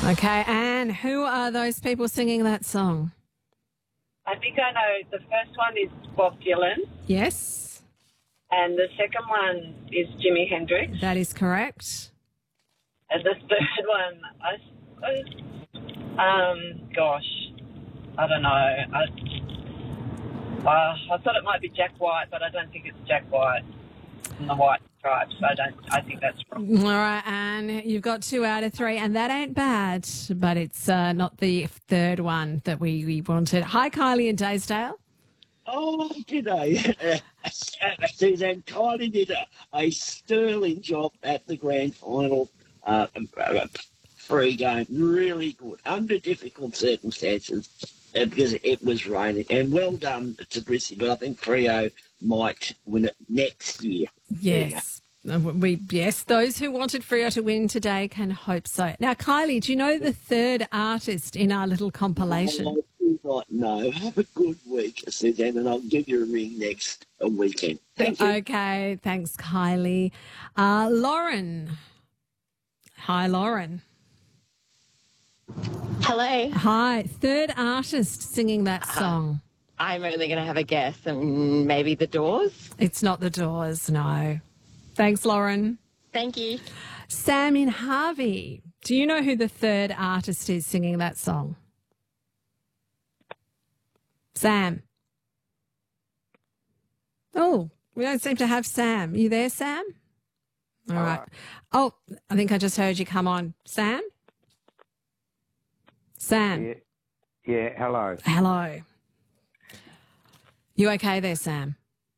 Okay, and who are those people singing that song? I think I know. The first one is Bob Dylan, Yes, and the second one is Jimi Hendrix, that is correct. and the third one, I don't know. I thought it might be Jack White, but I don't think it's Jack White from the White Stripes. I think that's wrong. All right, and you've got 2 out of 3, and that ain't bad, but it's not the third one that we wanted. Hi, Kylie in Daysdale. Oh, g'day. Suzanne, Kylie did a sterling job at the grand final free game. Really good, under difficult circumstances because it was raining. And well done to Brissy, but I think Freo might win it next year. Yes. Yes, those who wanted Freo to win today can hope so. Now, Kylie, do you know the third artist in our little compilation? I do not know. Have a good week, Suzanne, and I'll give you a ring next weekend. Thank you. Okay, thanks, Kylie. Lauren. Hi, Lauren. Hello. Hi, third artist singing that song. I'm only going to have a guess, and maybe The Doors. It's not The Doors, no. Thanks, Lauren. Thank you. Sam in Harvey. Do you know who the third artist is singing that song? Sam. Oh, we don't seem to have Sam. You there, Sam? All right. Oh, I think I just heard you come on. Sam? Sam? Yeah, hello. Hello. You okay there, Sam?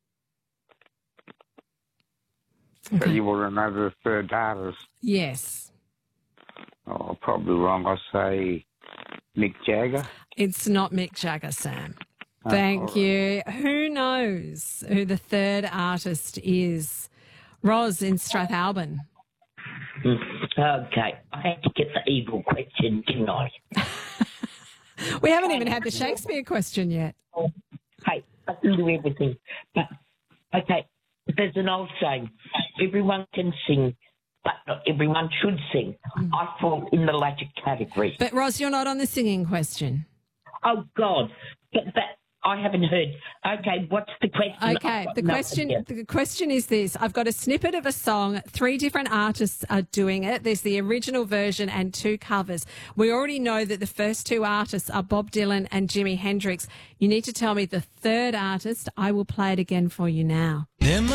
So you want to know the third artist? Yes. Oh, probably wrong. I say Mick Jagger. It's not Mick Jagger, Sam. Thank you. Who knows who the third artist is? Ros in Strathalbyn. Okay, I had to get the evil question, didn't I? We haven't even had the Shakespeare question yet. Hey, I can do everything. But, okay, there's an old saying, everyone can sing, but not everyone should sing. I fall in the latter category. But, Ros, you're not on the singing question. Oh, God, but I haven't heard. Okay, what's the question? Okay, the question is this. I've got a snippet of a song. 3 different artists are doing it. There's the original version and 2 covers. We already know that the first 2 artists are Bob Dylan and Jimi Hendrix. You need to tell me the third artist. I will play it again for you now.